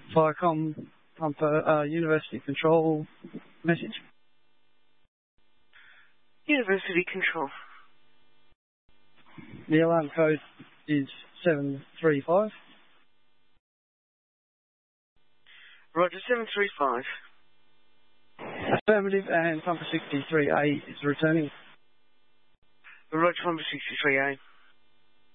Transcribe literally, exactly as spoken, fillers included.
Viacom pump uh, University Control message. University Control. The alarm code is seven three five. Roger, seven three five. Affirmative, and pumper sixty-three A is returning. Roger, pumper sixty-three A.